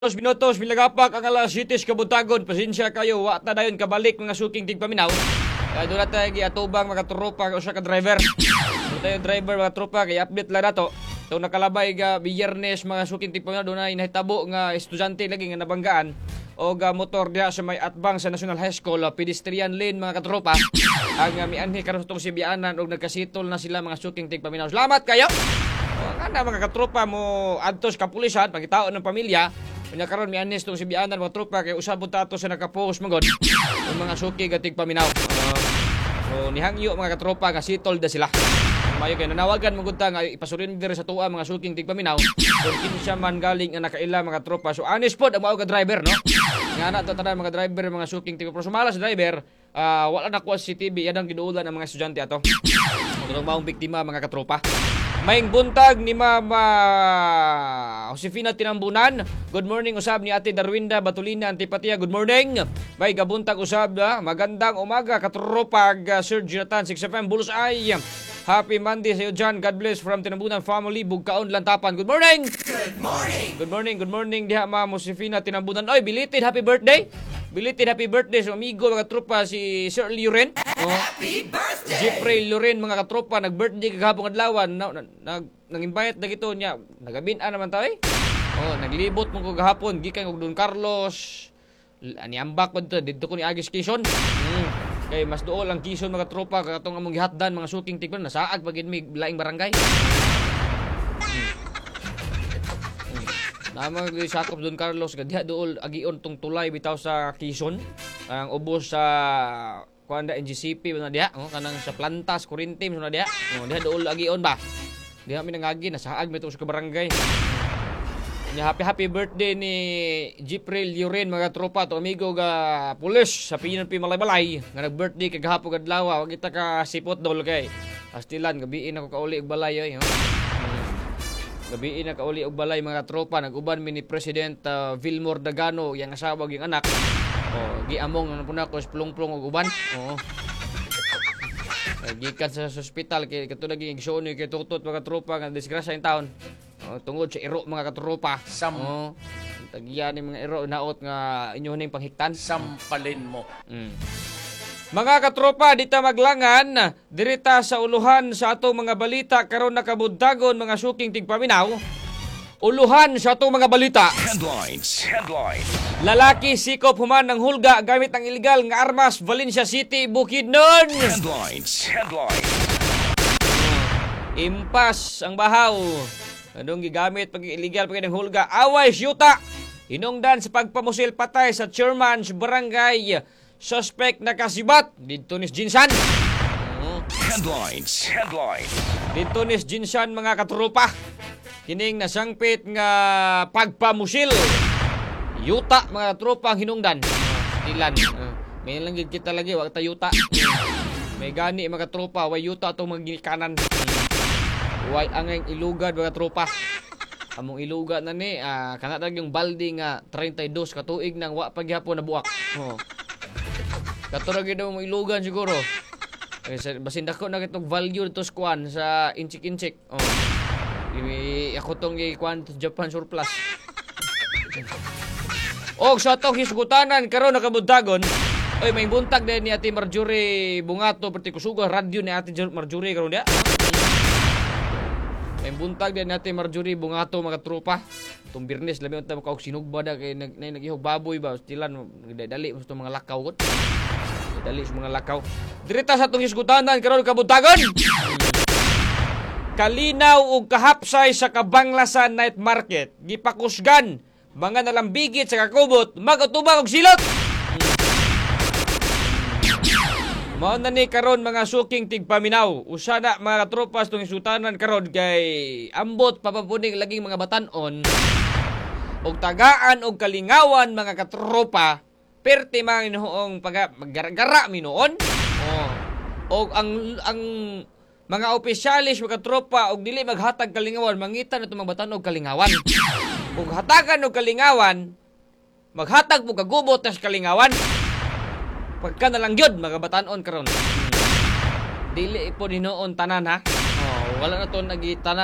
Dos minutos, milagapak ang alas 7 kabuntagon. Pasensya kayo, wata dayon kabalik mga suking tigpaminaw. Kaya doon natin giatubang mga tropa o siya ka driver. Doon tayo driver mga tropa, kaya update lang na to. Ito nakalabay ka biyernes mga suking tigpaminaw. Doon na inahitabo nga estudyante lagi nga nabanggaan. O motor diha sa may atbang sa National High School, pedestrian lane mga katropa. Ang mianhi karon itong si Bianan o nagkasitol na sila mga suking tigpaminaw. Salamat kayo! O nga mga katropa mo adtos kapulisan, pagkitaon ng pamilya. Kanya karon mi anis tong si Bianan mga tropa kay usab tato sa naka-post magod ang mga suki gatig paminaw. So nihangyo mga katropa nga sitol da sila. Mayo kay nanawagan mo gud ta nga ipasurinder sa tuwa mga suking tigpaminaw. Kung kinsa man galing nga nakaila mga tropa. So honest pod ang mao ka driver no. Nga na to tanan mga driver mga suking tigpaminaw. So malas driver wala na kuha si CCTV yan ang ginuulan ang mga estudyante ato. Kung maong biktima mga katropa. Maing buntag ni Mama Josefina Tinambunan. Good morning usab ni Ate Darwinda Batulina Antipatia. Good morning. May gabuntag usab na. Magandang umaga katropag Sir Jonathan 6FM Bulusay. Happy Monday sa iyo dyan. God bless from Tinambunan family. Bugkaon Lantapan. Good morning. Good morning. Good morning. Good morning diha Mama Josefina Tinambunan. Oy, belated happy birthday. Belated happy birthday sa amigo mga tropa si Sir Luren. Happy birthday! Jeffrey Luren mga katropa, nag-birthday kagahapon adlaw, nag-invite na gito niya. Nagabin-an naman tayo. Naglibot mo ko gahapon, gikan og Don Carlos. Ani ambak ko dito ko ni Agis Quezon. Kay mas duol ang Quezon mga tropa katong among gihatdan mga suking tigban nasaag pagin mi laing barangay. Namang sakop Don Carlos gadiha duol agion tong tulay bitaw sa Quezon. Ang ubos sa kuanda NGCP na diha, kanang sa Plantas, Corintim na diha. Diha duol agion ba? Diha mi nangagi nasaag mi to sa barangay. Happy birthday ni Jeffrey Luren mga tropa to amigo ga pulis sa PNP Malay-Malay nga nag-birthday kagahapon adlaw. Wa kita ka sipot dol kay Astilan gabiin ako kauli og balay oy. Gabiin na kauli og balay mga tropa nag-uban mi ni President Vilmor Dagano yang asawa ug anak. Giamong na po na ko plong-plong og uban. Gikan sa hospital kay katulad gi igsoon kay tutot mga tropa nga disgrasya in town. Tungod sa iro mga katropa. Tagiyan ni mga iro naot nga inyo ning panghiktan Sampalin mo. Mga katropa, dita maglangan, dirita sa uluhan sa atong mga balita karon nakabuntagon mga suking tigpaminaw. Uluhan sa atong mga balita. Headlines. Lalaki sikop human ng hulga gamit ang illegal nga armas Valencia City, Bukidnon. Headlines. Impas ang bahaw. Anong gigamit pag illegal pag ng hulga? Away syuta. Hinungdan sa pagpamusil patay sa chairman sa barangay. Suspect nakasibat dito ni Jinsan. Headlines. Dito ni Jinsan mga katropa. Kining nasangpit nga pagpamusil. Yuta mga tropa ang hinungdan. Ilan. May lang kita lagi wag ta yuta. May gani mga tropa way yuta atong magikanan. Way angeng ilugad mga tropa. Among ilugad na ni kana yung balde nga 32 ka tuig nang wa paghapon na buak. Katulad gid mo ilugan siguro. Basin dako na kitong value dito skuan sa inchik-inchik. Ako tong ikuan Japan surplus. Sa atong hisgutanan karon nakabuntagon. Oy may buntag din ni Ate Marjorie Bungato perti kusugo radio ni Ate Marjorie karon dia. May buntag din ni Ate Marjorie Bungato mga tropa. Itong Birnes labi unta makaog sinugba da kay nagihog baboy ba stilan dali mo mga lakaw gud. Dali sa mga lakaw. Dirita sa itong hisgutanan karon kabuntagon. Kalinaw og kahapsay sa Kabanglasan Night Market. Gipakusgan mga nalambigit sa kakubot magutubang og silot. Mao na ni karon mga suking tigpaminaw. Usa na mga tropas tong hisgutanan karon kay ambot papapuning laging mga batan-on og tagaan og kalingawan mga katropa. Perti mga inuong maggara minoon. Og ang mga opisyalis mga tropa og dili maghatag kalingawan mangitan ato mga batan og kalingawan. Ug hatagan og kalingawan maghatag mo kagubot tas kalingawan. Pagka na lang gyud mga batan-on karon. Dili po dinoon tanan ha. Wala na to nagitanan